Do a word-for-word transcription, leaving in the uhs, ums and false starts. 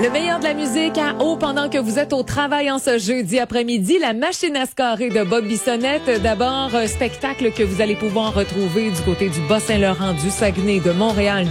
Le meilleur de la musique à eau pendant que vous êtes au travail en ce jeudi après-midi. La machine à scorer de Bob Bissonnette. D'abord, un spectacle que vous allez pouvoir retrouver du côté du Bas-Saint-Laurent, du Saguenay, de Montréal,